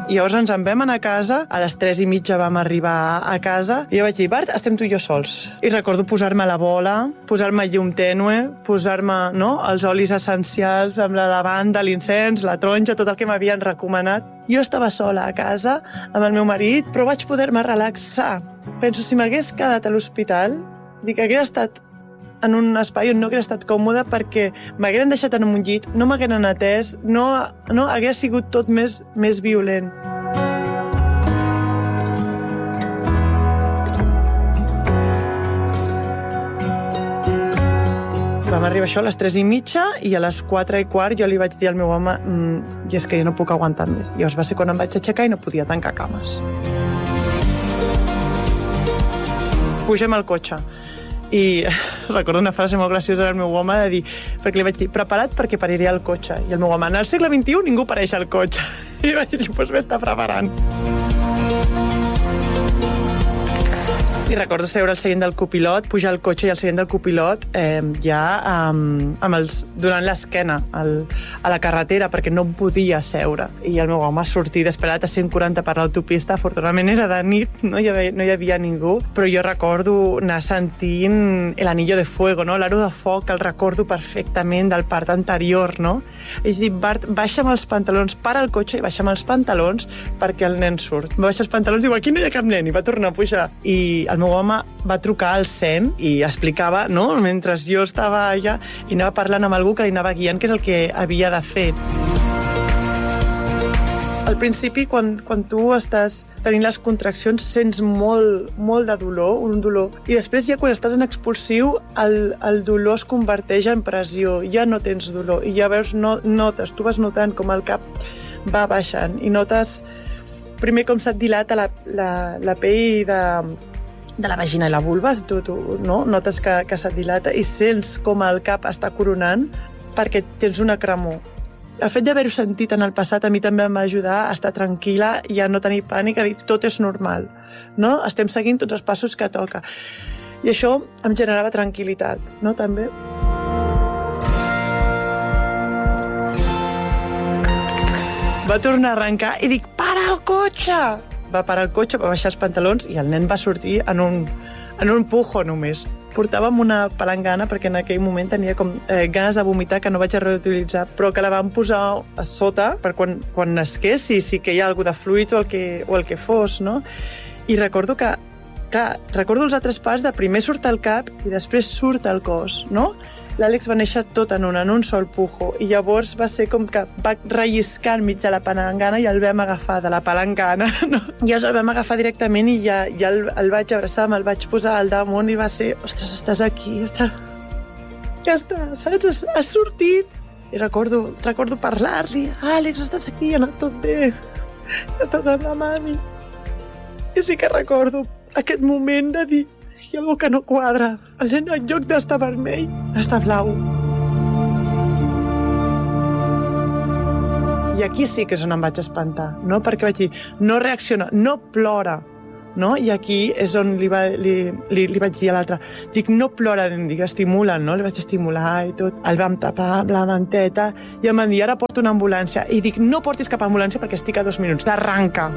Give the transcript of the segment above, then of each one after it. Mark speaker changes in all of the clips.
Speaker 1: I llavors ens en vam anar a casa, a les 3:30 vam arribar a casa, i jo vaig dir, Bart, estem tu i jo sols. I recordo posar-me la bola, posar-me llum tènue, posar-me els olis essencials amb la lavanda, l'incens, la taronja, tot el que m'havien recomanat. Jo estava sola a casa amb el meu marit, però vaig poder-me relaxar. Penso, si m'hagués quedat a l'hospital, dic, hagués estat en un espai on no hagués estat còmode perquè m'hagueren deixat en un llit, no m'hagueren atès, no hagués sigut tot més violent. Vam arribar això a les 3:30 i a les 4:15 jo li vaig dir al meu home i és que jo no puc aguantar més. Llavors va ser quan em vaig aixecar i no podia tancar cames. Pugem al cotxe. I recordo una frase molt graciosa del meu home de dir, perquè li vaig dir, prepara't perquè pariré al cotxe. I el meu home, en el segle XXI ningú pareix al cotxe. I vaig dir, doncs m'està preparant. I recordo seure al seient del copilot, pujar al cotxe i al seient del copilot donant l'esquena a la carretera perquè no em podia seure. I el meu home sortir desesperat a 140 per l'autopista. Afortunadament era de nit, no hi havia ningú, però jo recordo anar sentint l'anillo de fuego, no? L'aro de foc, el recordo perfectament del part anterior, no? I he dit, Bart, baixa'm els pantalons, para el cotxe i baixa'm els pantalons perquè el nen surt. Va baixar els pantalons i diu, aquí no hi ha cap nen, i va tornar a pujar. I el meu home va trucar al SEM i explicava, no?, mentre jo estava allà, i anava parlant amb algú que li anava guiant, que és el que havia de fer. Al principi, quan tu estàs tenint les contraccions, sents molt de dolor, un dolor. I després, ja quan estàs en expulsiu, el dolor es converteix en pressió. Ja no tens dolor. I ja veus, notes, tu vas notant com el cap va baixant. I notes, primer, com se't dilata la pell de la vagina i la vulva, no? Notes que se't dilata i sents com el cap està coronant perquè tens una cremor. El fet d'haver-ho sentit en el passat a mi també em va ajudar a estar tranquil·la i a no tenir pànic, a dir tot és normal, no? Estem seguint tots els passos que toca. I això em generava tranquil·litat, no? També. Va tornar a arrencar i dic, para el cotxe! Va parar el cotxe, va baixar els pantalons i el nen va sortir en un pujo només. Portàvem una palangana perquè en aquell moment tenia com ganes de vomitar que no vaig a reutilitzar, però que la vam posar a sota per quan nasqués, si que hi ha alguna de fluid o el que fos, no? I recordo que, recordo els altres parts de primer surt el cap i després surt el cos, no? L'Àlex va néixer tot en un sol pujo i llavors va ser com que va relliscar enmig de la palangana i el vam agafar de la palangana, no? I llavors el vam agafar directament i ja el vaig abraçar, me'l vaig posar al damunt i va ser, ostres, estàs aquí, ja està, saps? Has sortit. I recordo parlar-li, Àlex, estàs aquí, ha anat tot bé, estàs amb la mami. I sí que recordo aquest moment de dir, hi ha alguna que no quadra. El nen, en lloc d'estar vermell, està blau. I aquí sí que és on em vaig espantar, no? Perquè vaig dir, no reacciona, no plora, no? I aquí és on li vaig dir a l'altre, dic, no plora, dic, estimula'n, no? Li vaig estimular i tot. El vam tapar amb la manteta i em van dir, ara porto una ambulància. I dic, no portis cap ambulància perquè estic a 2 minuts, t'arranca.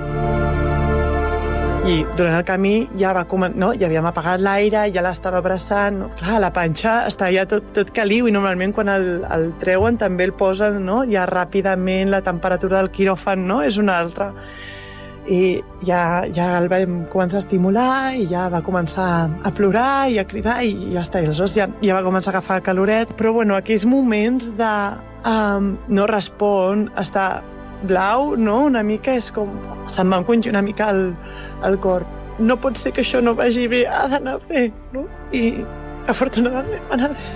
Speaker 1: I durant el camí ja havíem apagat l'aire, ja l'estava abraçant. No? Clar, la panxa està ja tot caliu i normalment quan el treuen també el posen, no? Ja ràpidament la temperatura del quiròfan, no? És una altra. I ja el vam començar a estimular i ja va començar a plorar i a cridar i ja està. I aleshores ja va començar a agafar caloret. Però bueno, aquells moments de no respon, està blau, no? Una mica és com... Se'm va encongir una mica el cor. No pot ser que això no vagi bé, ha d'anar bé, no? I afortunadament va anar bé.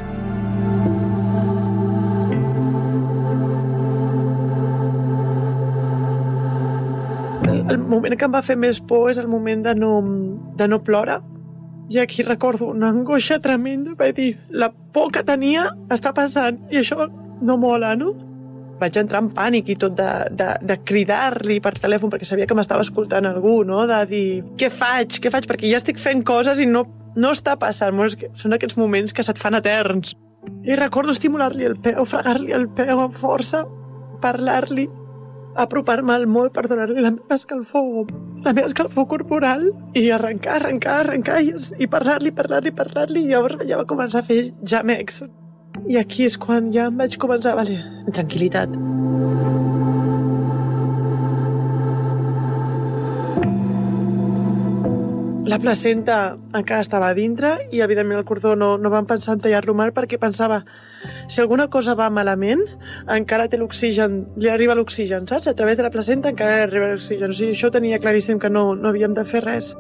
Speaker 1: El moment que em va fer més por és el moment de no plorar. I aquí recordo una angoixa tremenda, vaig dir, la por que tenia està passant i això no mola, no? Vaig entrar en pànic i tot de cridar-li per telèfon perquè sabia que m'estava escoltant algú, no? De dir, què faig? Perquè ja estic fent coses i no està passant. Són aquests moments que se't fan eterns. I recordo estimular-li el peu, fregar-li el peu amb força, parlar-li apropar-me al molt per donar-li la meva escalfor corporal i arrencar i parlar-li i llavors ja va començar a fer gemecs. I aquí és quan ja em vaig començar, vale, en tranquil·litat. La placenta encara estava a dintre i, evidentment, el cordó no vam pensar en tallar-lo mal perquè pensava, si alguna cosa va malament, encara té l'oxigen, li arriba l'oxigen, saps? A través de la placenta encara li arriba l'oxigen. O sigui, això ho tenia claríssim que no havíem de fer res.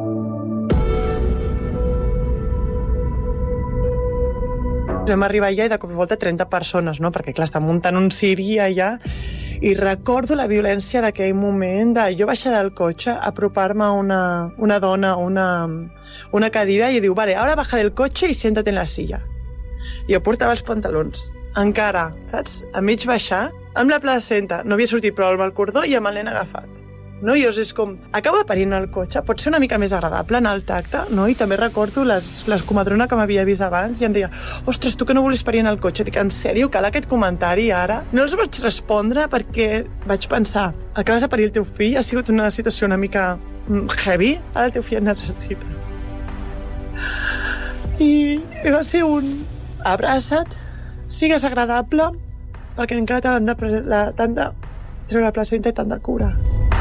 Speaker 1: Vam arribar allà i de cop i volta 30 persones, no? Perquè, clar, està muntant un circ allà. I recordo la violència d'aquell moment de jo baixar del cotxe, apropar-me a una dona, una cadira, i diu, vale, ara baja del cotxe i siéntate en la silla. I jo portava els pantalons, encara, saps? A mig baixar, amb la placenta, no havia sortit prou amb el cordó i amb el nen agafat. No? I és com, acabo de parir en el cotxe, pot ser una mica més agradable anar al tacte, no? I també recordo les comadrona que m'havia vist abans i em deia, ostres, tu que no volis parir en el cotxe? Dic, en sèrio, cal aquest comentari ara? No els vaig respondre perquè vaig pensar, acabes de parir el teu fill, ha sigut una situació una mica heavy, ara el teu fill et necessita. I va ser un abraça't, sigues agradable, perquè encara t'han de treure la placenta i t'han de curar.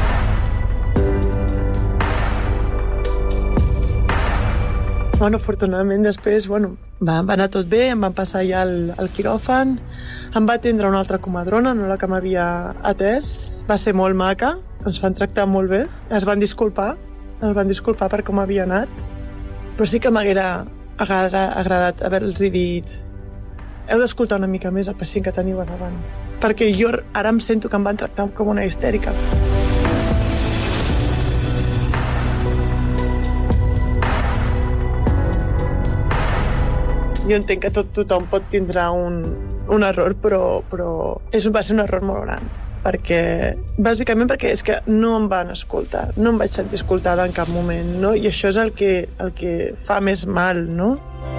Speaker 1: Bueno, afortunadament després, va anar tot bé, em van passar ja al quiròfan, em va atendre una altra comadrona, no la que m'havia atès, va ser molt maca, ens van tractar molt bé, es van disculpar per com havia anat, però sí que m'haguera agradat haver-los dit heu d'escoltar una mica més el pacient que teniu a davant, perquè jo ara em sento que em van tractar com una histèrica. Jo entenc que tothom pot tindre un error, però va ser un error molt gran. Bàsicament perquè és que no em van escoltar, no em vaig sentir escoltada en cap moment, no? I això és el que fa més mal, no?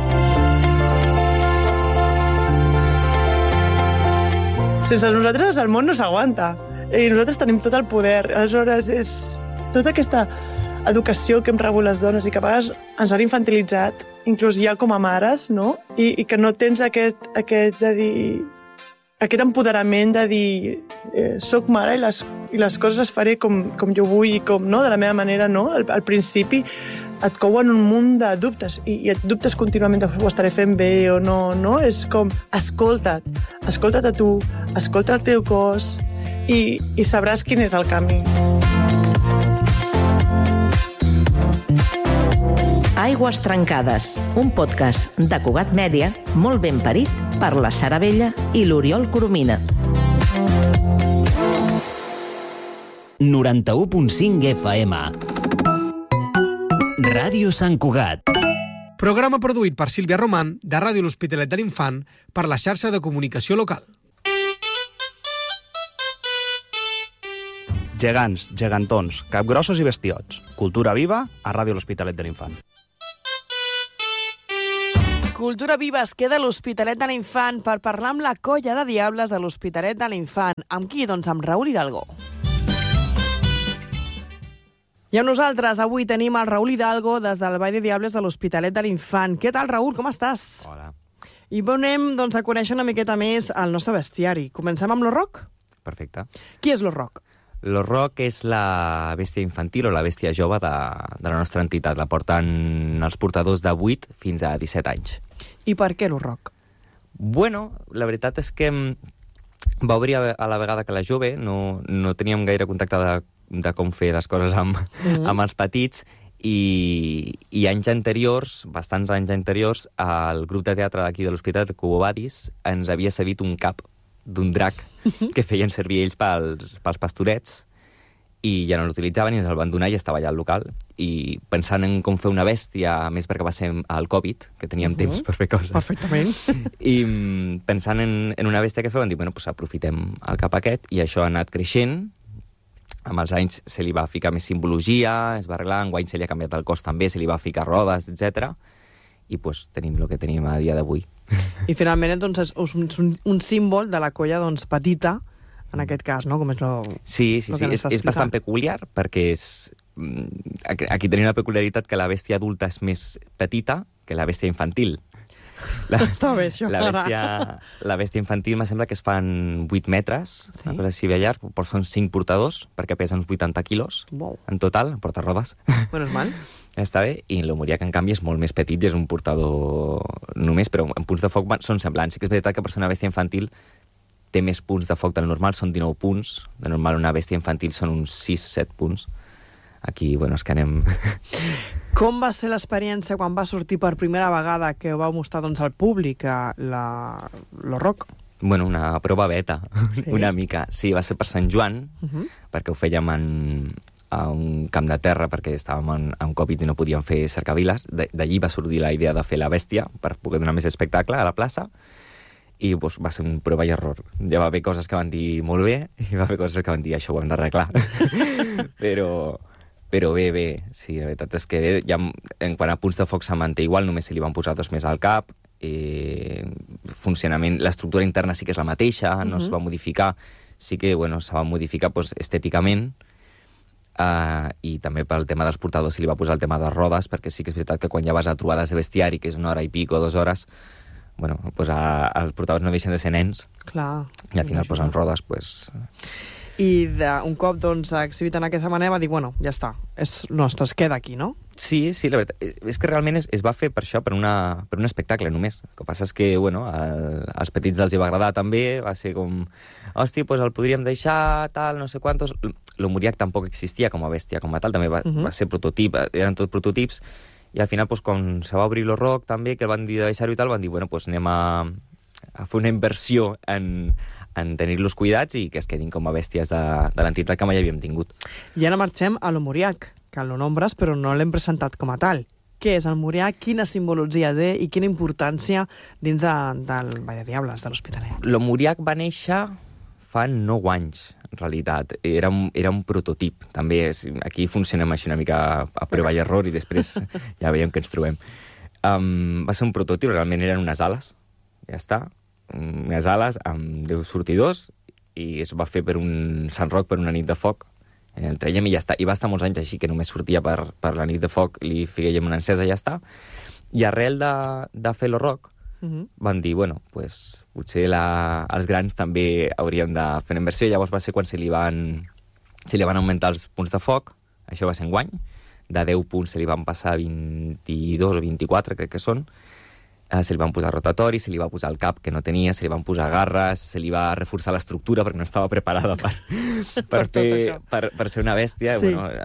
Speaker 1: Sense nosaltres el món no s'aguanta i nosaltres tenim tot el poder. Aleshores, és tota aquesta educació que hem rebut les dones i que a vegades ens han infantilitzat, inclús ja com a mares, no? I que no tens aquest empoderament de dir soc mare i les coses les faré com jo vull i de la meva manera, no? Al principi et couen un munt de dubtes i et dubtes contínuament de ho estaré fent bé o no, no? És com, escolta't a tu, escolta el teu cos i sabràs quin és el camí.
Speaker 2: Aigües trencades, un podcast de Cugat Mèdia, molt ben parit per la Sara Vella i l'Oriol Coromina.
Speaker 3: 91.5 FM. Ràdio Sant Cugat.
Speaker 4: Programa produït per Sílvia Román, de Ràdio L'Hospitalet de l'Infant, per la xarxa de comunicació local.
Speaker 5: Gegants, gegantons, capgrossos i bestiots. Cultura viva a Ràdio L'Hospitalet de l'Infant.
Speaker 6: Cultura Viva es queda a l'Hospitalet de l'Infant per parlar amb la colla de diables de l'Hospitalet de l'Infant. Amb qui? Doncs amb Raül Hidalgo. I amb nosaltres avui tenim el Raül Hidalgo des del Ball de Diables de l'Hospitalet de l'Infant. Què tal, Raül? Com estàs?
Speaker 5: Hola.
Speaker 6: I anem a conèixer una miqueta més el nostre bestiari. Comencem amb l'Orroc?
Speaker 5: Perfecte.
Speaker 6: Qui és l'Orroc?
Speaker 5: L'Orroc és la bèstia infantil o la bèstia jove de la nostra entitat. La porten els portadors de 8 fins a 17 anys.
Speaker 6: I per què l'Orroc?
Speaker 5: Bueno, la veritat és que va obrir a la vegada que la jove, no teníem gaire contacte de com fer les coses amb els petits, i anys anteriors, bastants anys anteriors, el grup de teatre d'aquí de l'Hospitalet, Cubo Badis, ens havia cedit un cap d'un drac que feien servir ells pels pastorets i ja no l'utilitzaven i ens el van donar i estava allà al local. I pensant en com fer una bèstia, a més perquè va ser el Covid, que teníem temps per fer coses.
Speaker 6: Perfectament.
Speaker 5: I pensant en una bèstia que fer, vam dir, bueno, pues aprofitem el cap aquest, i això ha anat creixent. Amb els anys se li va ficar més simbologia, es va arreglar, enguany se li ha canviat el cos també, se li va ficar rodes, etc. I pues tenim el que tenim a dia d'avui.
Speaker 6: I finalment doncs, és un símbol de la colla petita en aquest cas, no? Com és
Speaker 5: Sí,
Speaker 6: lo que
Speaker 5: és bastant peculiar, perquè aquí tenim la peculiaritat que la bèstia adulta és més petita que la bèstia infantil.
Speaker 6: Està bé, això.
Speaker 5: La bèstia infantil me sembla que es fan 8 metres,
Speaker 6: Sí.
Speaker 5: una cosa així de llarg, però són 5 portadors, perquè pesen uns 80 quilos
Speaker 6: Wow.
Speaker 5: en total, porta rodes.
Speaker 6: Menos mal.
Speaker 5: Està bé, i l'Omuriac, en canvi, és molt més petit i és un portador només, però en punts de foc són semblants. Sí que és veritat que per ser una bèstia infantil té més punts de foc del normal, són 19 punts. De normal una bèstia infantil són uns 6-7 punts. Aquí, bueno, és que anem...
Speaker 6: Com va ser l'experiència quan va sortir per primera vegada que vau mostrar doncs, al públic lo rock?
Speaker 5: Bueno, una prova beta,
Speaker 6: Sí.
Speaker 5: una mica. Sí, va ser per Sant Joan, perquè ho fèiem a un camp de terra, perquè estàvem en Covid i no podíem fer cercaviles. D'allí va sortir la idea de fer la bèstia per poder donar més espectacle a la plaça, i doncs, va ser un prova i error. Ja va haver coses que van dir molt bé i va haver coses que van dir això ho hem d'arreglar. Però bé, sí, la veritat és que bé, ja, en quant a punts de foc se manté igual, només se li van posar 2 més al cap, funcionament, l'estructura interna sí que és la mateixa, no es va modificar, sí que, bueno, se va modificar doncs, estèticament, i també pel tema dels portadors se li va posar el tema de rodes, perquè sí que és veritat que quan ja vas a trobades de bestiari, que és 1 hora i pico, 2 hores, bueno, doncs els portadors no deixen de ser nens,
Speaker 6: Clar.
Speaker 5: i al final posen rodes, doncs...
Speaker 6: I un cop doncs, exhibit en aquesta manera va dir, bueno, ja està, és nostre, es queda aquí, no?
Speaker 5: Sí, la veritat, és que realment es va fer per això, per un espectacle només. El que passa és que, bueno, als petits els hi va agradar també, va ser com, hòstia, doncs el podríem deixar, tal, no sé quantos... L'Omuriac tampoc existia com a bèstia, com a tal, també va ser prototip, eren tot prototips, i al final, doncs, quan se va obrir lo rock també, que el van dir de deixar-ho i tal, van dir, bueno, doncs anem a fer una inversió en tenir-los cuidats i que es quedin com a bèsties de l'entitat que mai havíem tingut.
Speaker 6: I ara marxem a l'Omuriac, que lo nombres però no l'hem presentat com a tal. Què és el Muriac, quina simbologia té i quina importància dins del Vall de Diables, de l'Hospitalet?
Speaker 5: L'Omuriac va néixer fa 9 anys, en realitat. Era un prototip. També aquí funcionem així una mica a prova i error i després ja veiem què ens trobem. Va ser un prototip, realment eren unes ales, ja està, unes ales amb 10 sortidors i es va fer per un Sant Roc, per una nit de foc. El traiem i ja està. I va estar molts anys així, que només sortia per la nit de foc, li fiquèiem una encesa i ja està. I arrel de fer lo rock, van dir, bueno, pues, potser els grans també hauríem de fer una inversió. Llavors va ser quan se li van augmentar els punts de foc, això va ser enguany, de 10 punts se li van passar a 22 o 24, crec que són. Se li van posar rotatoris, se li va posar el cap que no tenia, se li van posar garres, se li va reforçar l'estructura perquè no estava preparada per ser una bèstia.
Speaker 6: Sí.
Speaker 5: Bueno,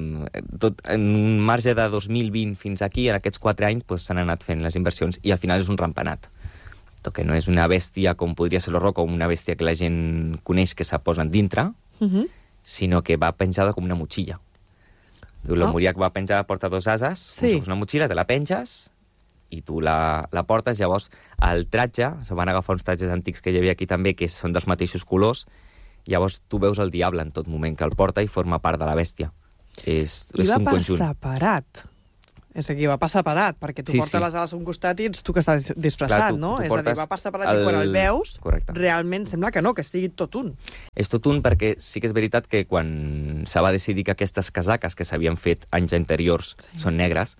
Speaker 5: en un marge de 2020 fins aquí, en aquests 4 anys, pues, s'han anat fent les inversions i al final és un rampanat. Que no és una bèstia com podria ser l'Orroc o una bèstia que la gent coneix que se posen dintre, sinó que va penjada com una motxilla. L'Omuriac va penjada, porta 2 ases, com una motxilla, te la penges i tu la portes. Llavors el tratge, se van agafar uns tratges antics que hi havia aquí també, que són dels mateixos colors, llavors tu veus el diable en tot moment que el porta i forma part de la bèstia. És un conjunt.
Speaker 6: Separat. És a dir, va per separat, perquè tu portes les ales a un costat i ets tu que estàs disfressat, no? És a dir, va per separat i quan el veus, realment sembla que no, que estigui tot un.
Speaker 5: És tot un perquè sí que és veritat que quan se va decidir que aquestes casaques que s'havien fet anys anteriors són negres,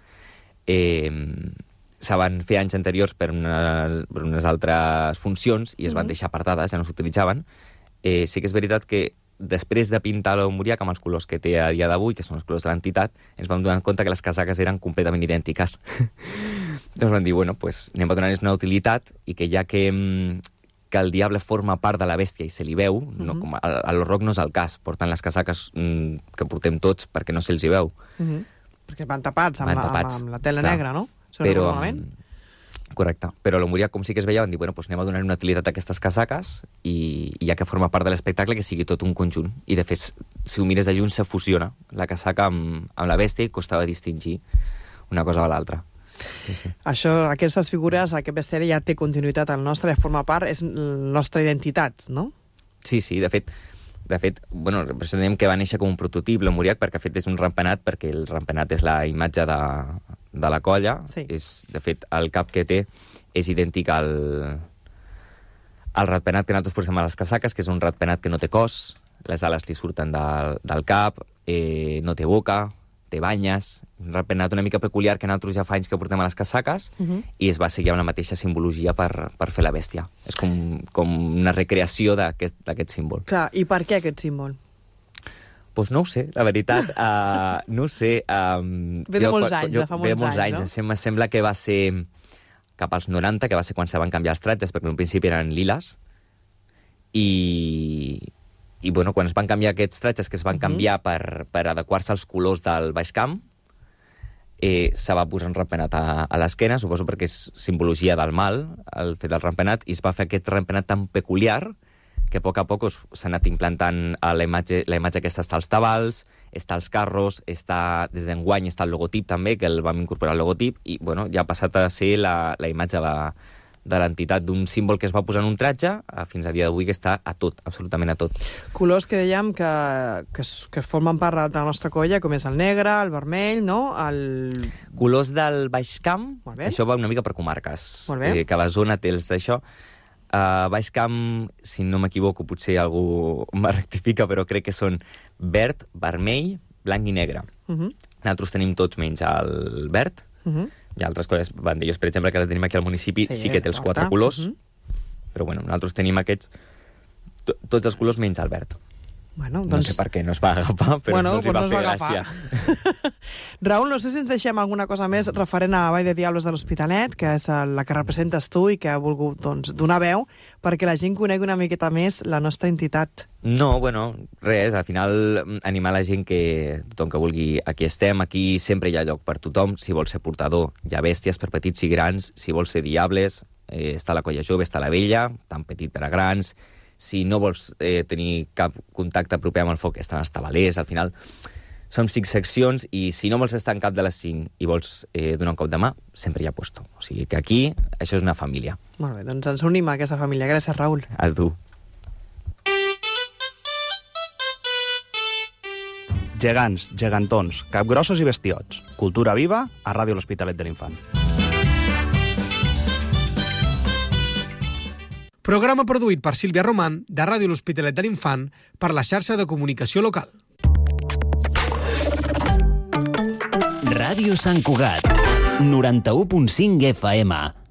Speaker 5: se van fer anys anteriors per unes altres funcions i es van deixar apartades, ja no s'utilitzaven. Sí que és veritat que després de pintar l'Omuriac amb els colors que té a dia d'avui, que són els colors de l'entitat, ens vam donar compte que les casaques eren completament idèntiques. Llavors vam dir, bueno, pues anem a donar-los una utilitat i que ja que el diable forma part de la bèstia i se li veu, a l'Orroc no és el cas, portant les casaques que portem tots perquè no se'ls hi veu.
Speaker 6: Perquè van tapats amb la tela negra, no?
Speaker 5: Però, correcte. Però a l'Omuriac, com sí que es veia, van dir, bueno, doncs anem a donar una utilitat a aquestes casaques i ja que forma part de l'espectacle, que sigui tot un conjunt. I, de fet, si ho mires de lluny, se fusiona la casaca amb la bèstia i costava distingir una cosa o l'altra.
Speaker 6: Això, aquestes figures, aquest bestiari ja té continuïtat al nostre, ja forma part, és la nostra identitat, no?
Speaker 5: Sí, de fet, bueno, per això dèiem que va néixer com un prototip, l'Omuriac, perquè de fet és un rampenat, perquè el rampenat és la imatge de la colla. De fet, el cap que té és idèntic al El ratpenat que nosaltres posem a les casaques, que és un ratpenat que no té cos, les ales li surten del cap, no té boca, té banyes, un ratpenat una mica peculiar que nosaltres ja fa anys que portem a les casaques i es va seguir amb la mateixa simbologia per fer la bèstia. És com una recreació d'aquest símbol.
Speaker 6: Clar, i per què aquest símbol?
Speaker 5: Doncs no ho sé, la veritat. No ho sé.
Speaker 6: Ve de molts anys, de fa molts anys,
Speaker 5: no? Em sembla que va ser cap als 90, que va ser quan se van canviar els tratges, perquè en un principi eren liles, i bueno, quan es van canviar aquests tratges, que es van canviar per adequar-se als colors del Baix Camp, se va posar un ratpenat a l'esquena, suposo perquè és simbologia del mal, el fet del ratpenat, i es va fer aquest ratpenat tan peculiar que a poc s'ha anat implantant la imatge aquesta està als tabals, està als carros, des d'enguany està el logotip també, que el vam incorporar al logotip, i bueno, ja ha passat a ser la imatge de l'entitat d'un símbol que es va posar en un tratge fins a dia d'avui que està a tot, absolutament a tot.
Speaker 6: Colors que dèiem que formen part de la nostra colla, com és el negre, el vermell, no?
Speaker 5: Colors del Baix Camp, això va una mica per comarques. Cada zona té els d'això. Baix Camp, si no m'equivoco, potser algú me rectifica, però crec que són verd, vermell, blanc i negre. Nosaltres tenim tots menys el verd. Hi ha altres coses, bandillos, per exemple, que la tenim aquí al municipi, sí que té els 4 colors, però bueno, nosaltres tenim aquests, tots els colors menys el verd.
Speaker 6: Bueno,
Speaker 5: doncs... No sé per què no es va agafar, però no els hi va fer gràcia.
Speaker 6: Raül, no sé si ens deixem alguna cosa més referent a Vall de Diables de l'Hospitalet, que és la que representes tu i que ha volgut donar veu perquè la gent conegui una miqueta més la nostra entitat.
Speaker 5: No, bueno, res, al final animar la gent que tothom que vulgui, aquí estem, aquí sempre hi ha lloc per tothom, si vols ser portador hi ha bèsties per petits i grans, si vols ser diables, està la colla jove, està la vella, tan petit per a grans. Si no vols tenir cap contacte proper amb el foc, estan els tabalers. Al final, som 5 seccions i si no vols estar en cap de les 5 i vols donar un cop de mà, sempre hi ha puesto. O sigui que aquí això és una família.
Speaker 6: Molt bé, doncs ens unim a aquesta família. Gràcies, Raül.
Speaker 5: A tu.
Speaker 7: Gegants, gegantons, capgrossos i bestiots. Cultura viva a Ràdio L'Hospitalet de l'Infant.
Speaker 4: Programa produït per Sílvia Román, de Ràdio L'Hospitalet de l'Infant, per la xarxa de comunicació local.
Speaker 3: Ràdio Sant Cugat, 91.5 FM.